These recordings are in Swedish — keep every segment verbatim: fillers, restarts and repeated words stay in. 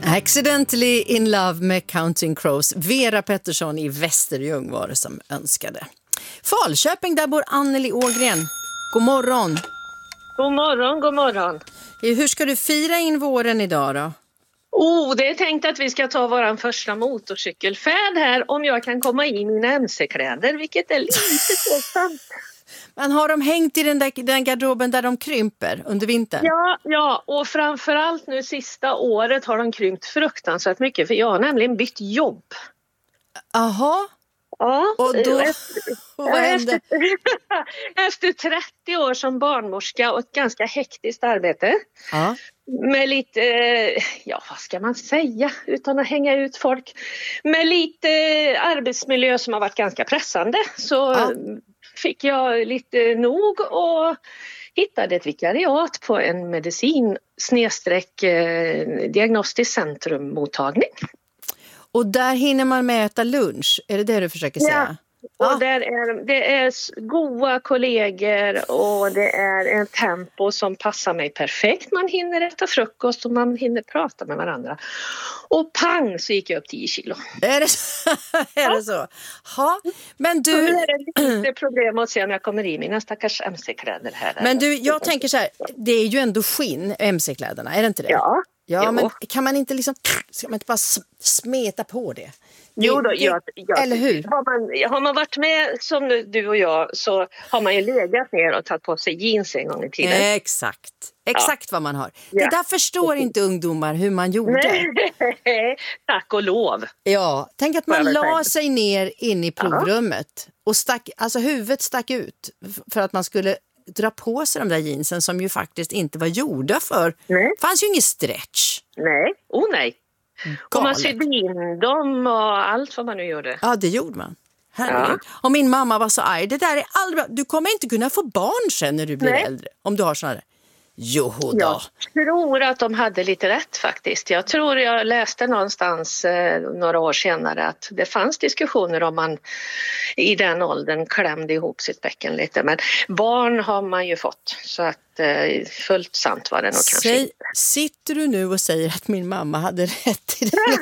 Accidentally in love med Counting Crows. Vera Pettersson i Västerljung var det som önskade. Falköping, där bor Anneli Ågren. God morgon. God morgon, god morgon. Hur ska du fira in våren idag då? Oh, det är tänkt att vi ska ta våran första motorcykelfärd här om jag kan komma i mina M C-kläder, vilket är lite tveksamt. Men har de hängt i den, där, den garderoben där de krymper under vintern? Ja, ja, och framförallt nu sista året har de krympt fruktansvärt mycket, för jag har nämligen bytt jobb. Aha. Ja, och då, efter, och vad hände? Efter, efter trettio år som barnmorska och ett ganska hektiskt arbete. Ja. Med lite, ja vad ska man säga utan att hänga ut folk. Med lite arbetsmiljö som har varit ganska pressande, så ja. Fick jag lite nog och hittade ett vikariat på en medicin snedstreck eh, diagnostisk centrummottagning. Och där hinner man med att äta lunch, är det det du försöker säga? Ja, och ja. där är, det är goda kollegor och det är en tempo som passar mig perfekt. Man hinner äta frukost och man hinner prata med varandra. Och pang så gick jag upp tio kilo. Är det så? är ja. det så? Ha. Men du... Så nu är det lite problem att se om jag kommer i mina stackars M C-kläder här. Men du, jag tänker så här, det är ju ändå skinn, M C-kläderna, är det inte det? Ja. Ja, jo. Men kan man inte liksom, ska man inte bara smeta på det? det jo då, det, jag, jag, eller hur? Har man, har man varit med som du och jag, så har man ju legat ner och tagit på sig jeans en gång i tiden. Exakt, exakt ja. vad man har. Det ja. där förstår inte ungdomar hur man gjorde. Tack och lov. Ja, tänk att man la sig ner in i provrummet och stack, alltså huvudet stack ut för att man skulle dra på sig de där jeansen som ju faktiskt inte var gjorda för. Nej. Det fanns ju ingen stretch. Nej, oh nej. Galet. Och man sydde in dem och allt vad man nu gjorde. Ja, det gjorde man. Ja. Och min mamma var så arg. Det där är aldrig bra. Du kommer inte kunna få barn sen när du blir nej. äldre. Om du har sådana där. Jo då. Jag tror att de hade lite rätt faktiskt. Jag tror jag läste någonstans eh, några år senare att det fanns diskussioner om man i den åldern klämde ihop sitt bäcken lite. Men barn har man ju fått, så att eh, fullt sant var det nog kanske Säg, inte. Sitter du nu och säger att min mamma hade rätt i det?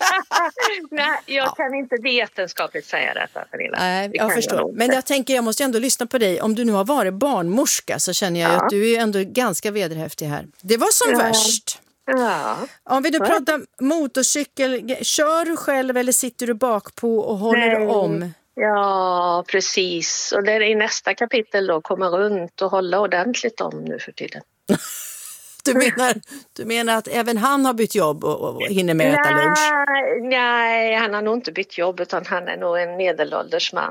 Nej, jag ja. kan inte vetenskapligt säga detta, Pernilla. Nej, jag förstår. Jag Men jag tänker, jag måste ändå lyssna på dig. Om du nu har varit barnmorska så känner jag ja. att du är ändå ganska vederhäftig här. Det var som ja. värst. Ja. Om vi nu pratar motorcykel, kör du själv eller sitter du bak på och håller Nej. om? Ja, precis. Och det är i nästa kapitel då, komma runt och hålla ordentligt om nu för tiden. Du menar, du menar att även han har bytt jobb och, och hinner med att äta lunch? Nej, han har nog inte bytt jobb, utan han är nog en medelålders man.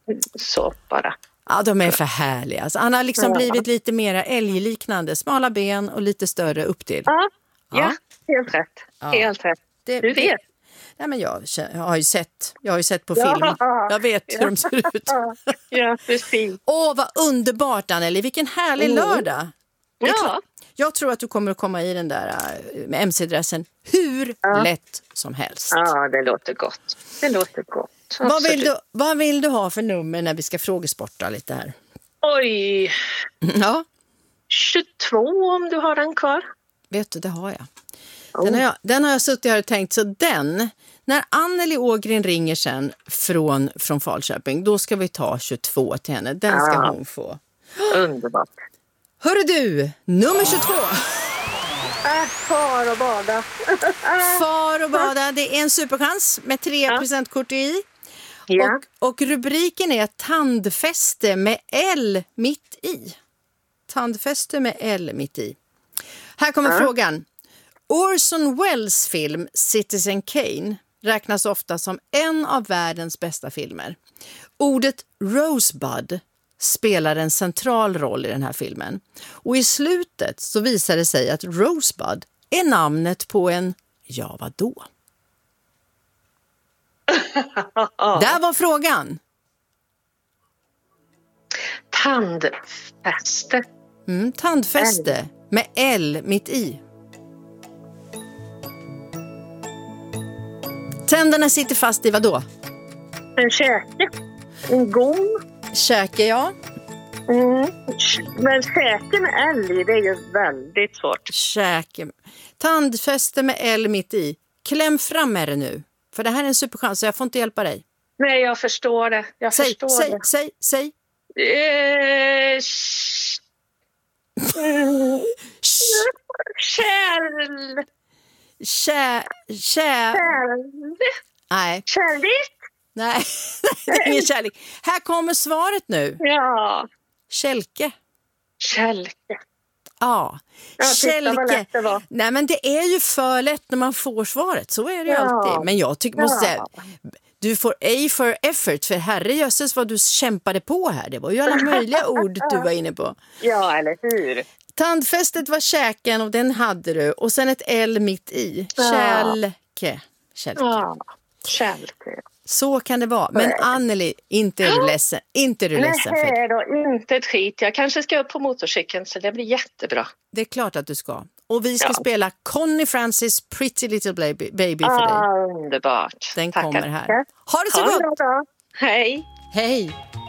Så bara. Ja, de är för härliga. Alltså, han har liksom ja. blivit lite mer älgliknande. Smala ben och lite större upp till. Ja, ja. ja helt rätt. Ja. Helt rätt. Det, du vet. Nej, men jag, jag har ju sett. Jag har ju sett på film. Ja. Jag vet hur ja. de ser ut. Ja, precis. Åh, vad underbart, Anneli. Vilken härlig mm. lördag. Ja. Jag tror att du kommer att komma i den där med M C-dressen hur ja. lätt som helst. Ja, det låter gott. Det låter gott. Vad vill, du, vad vill du ha för nummer när vi ska frågesporta lite här? Oj. Ja. tjugotvå om du har den kvar. Vet du, det har jag. Oh. Den, har jag den har jag suttit här och tänkt, så den, när Anneli Ågren ringer sen från, från Falköping, då ska vi ta tjugotvå till henne. Den ska ja. hon få. Underbart. Hörru du, nummer tjugotvå. Äh, far och bada. Far och bada, det är en superchans med tre procent kort i. Ja. Och, och rubriken är tandfäste med L mitt i. Tandfäste med L mitt i. Här kommer ja. frågan. Orson Welles film Citizen Kane räknas ofta som en av världens bästa filmer. Ordet Rosebud spelar en central roll i den här filmen. Och i slutet så visar det sig att Rosebud är namnet på en, ja vadå? Där var frågan. Tandfäste. Mm, tandfäste L. med L mitt i. Tänderna sitter fast i vadå? En käke. En gom. Käke, ja. Mm. Men käke med L i, det är ju väldigt svårt. Käke. Tandfäste med L mitt i. kläm fram med det nu. För det här är en superchans så jag får inte hjälpa dig. Nej, jag förstår det. Jag säg, förstår säg, det. säg, säg. Eh, sh- mm. Kärl. Kä... Kä... Kärl. Nej. Kärlek? Nej, det är ingen kärlek. Här kommer svaret nu. Ja. Kälke. Kälke. Ja. Ja, titta vad lätt det var. Nej, men det är ju för lätt när man får svaret. Så är det ju Ja. alltid. Men jag tycker, måste säga, Ja. du får A for effort. För herrejösses vad du kämpade på här. Det var ju alla möjliga ord du var inne på. Ja, eller hur? Tandfästet var käken och den hade du. Och sen ett L mitt i. Ja. Kälke. Kälke. Ja, kälke. Så kan det vara. Men Anneli, inte är du ledsen. Inte är du ledsen för det. Nej då, inte ett skit. Jag kanske ska upp på motorcykeln så det blir jättebra. Det är klart att du ska. Och vi ska Ja. spela Connie Francis Pretty Little Baby, baby för Ah, dig. underbart. Den Tackar. kommer här. Ha det så Ha en gott! bra dag. Hej! Hej!